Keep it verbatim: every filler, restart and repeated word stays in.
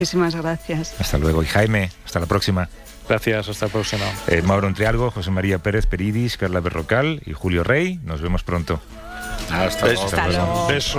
Muchísimas gracias. Hasta luego. Y Jaime, hasta la próxima. Gracias, hasta la próxima. Eh, Mauro Entrialgo, José María Pérez Peridis, Carla Berrocal y Julio Rey. Nos vemos pronto. Hasta luego. Hasta luego. Beso.